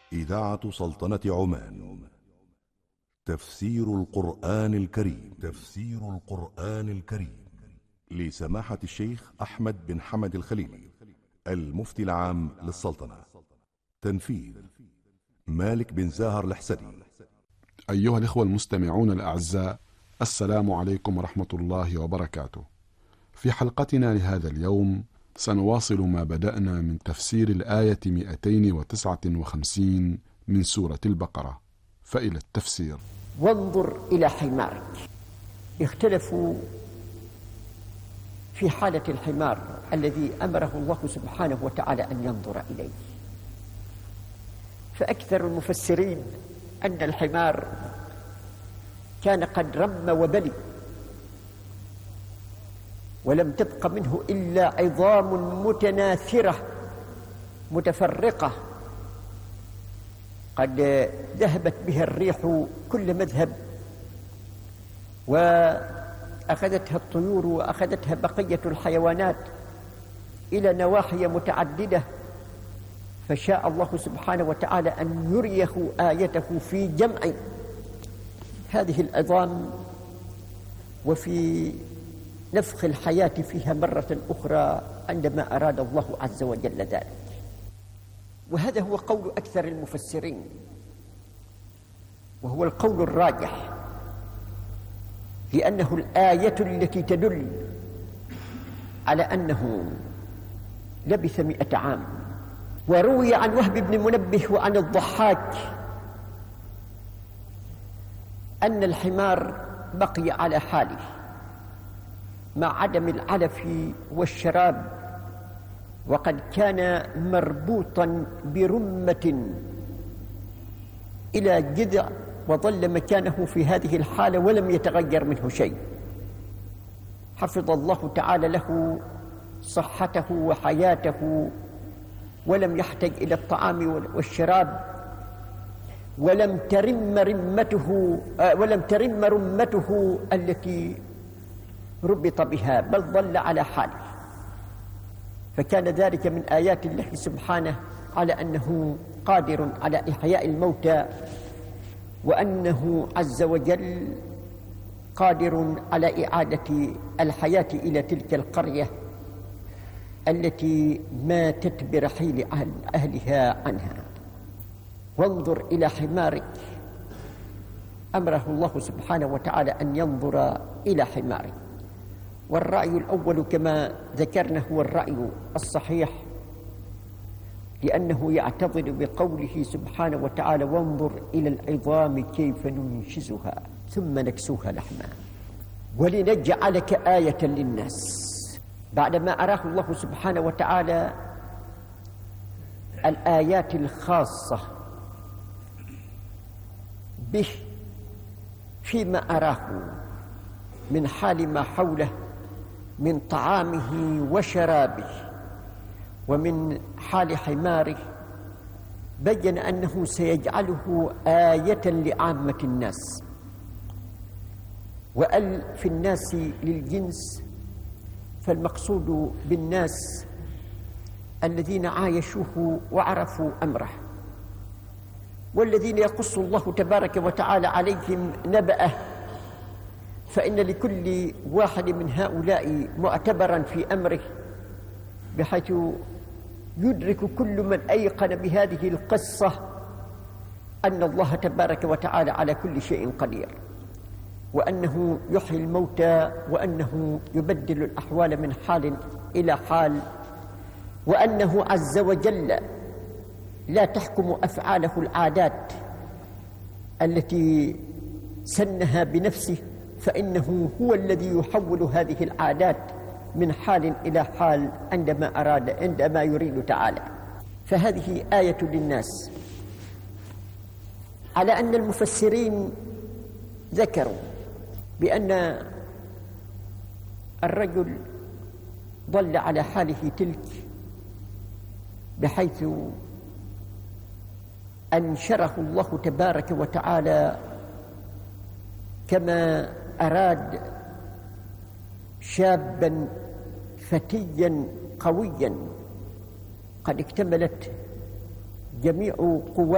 إذاعة سلطنة عمان. تفسير القرآن الكريم. تفسير القرآن الكريم لسماحة الشيخ أحمد بن حمد الخليلي، المفتي العام للسلطنة. تنفيذ مالك بن زاهر الحسني. أيها الإخوة المستمعون الأعزاء، السلام عليكم ورحمة الله وبركاته. في حلقتنا لهذا اليوم سنواصل ما بدأنا من تفسير الآية 259 من سورة البقرة، فإلى التفسير. وانظر إلى حمارك. اختلفوا في حالة الحمار الذي أمره الله سبحانه وتعالى أن ينظر إليه، فأكثر المفسرين أن الحمار كان قد رم وبلي ولم تبق منه إلا عظام متناثرة متفرقة قد ذهبت بها الريح كل مذهب، وأخذتها الطيور وأخذتها بقية الحيوانات إلى نواحي متعددة، فشاء الله سبحانه وتعالى أن يريه آيته في جمع هذه العظام وفي نفخ الحياة فيها مرة أخرى عندما أراد الله عز وجل ذلك. وهذا هو قول أكثر المفسرين، وهو القول الراجح، لأنه الآية التي تدل على أنه لبث 100 عام. وروي عن وهب بن منبه وعن الضحاك أن الحمار بقي على حاله مع عدم العلف والشراب، وقد كان مربوطا برمة إلى جذع، وظل مكانه في هذه الحالة ولم يتغير منه شيء. حفظ الله تعالى له صحته وحياته، ولم يحتج إلى الطعام والشراب، ولم ترم رمته التي ربط بها، بل ظل على حاله. فكان ذلك من آيات الله سبحانه على أنه قادر على إحياء الموتى، وأنه عز وجل قادر على إعادة الحياة إلى تلك القرية التي ماتت برحيل أهلها عنها. وانظر إلى حمارك، أمره الله سبحانه وتعالى أن ينظر إلى حمارك. والرأي الأول كما ذكرنا هو الرأي الصحيح، لأنه يعتضد بقوله سبحانه وتعالى: وانظر إلى العظام كيف ننشزها ثم نكسوها لحما ولنجعلك آية للناس. بعدما أراه الله سبحانه وتعالى الآيات الخاصة به فيما أراه من حال ما حوله من طعامه وشرابه ومن حال حماره، بين أنه سيجعله آية لعامة الناس. وأل في الناس للجنس، فالمقصود بالناس الذين عايشوه وعرفوا أمره، والذين يقص الله تبارك وتعالى عليهم نبأه، فإن لكل واحد من هؤلاء معتبرا في أمره، بحيث يدرك كل من أيقن بهذه القصة أن الله تبارك وتعالى على كل شيء قدير، وأنه يحيي الموتى، وأنه يبدل الأحوال من حال إلى حال، وأنه عز وجل لا تحكم أفعاله العادات التي سنها بنفسه، فإنه هو الذي يحول هذه العادات من حال إلى حال عندما يريد تعالى. فهذه آية للناس، على أن المفسرين ذكروا بأن الرجل ظل على حاله تلك، بحيث أنشره الله تبارك وتعالى كما أراد شابا فتيا قويا قد اكتملت جميع قواه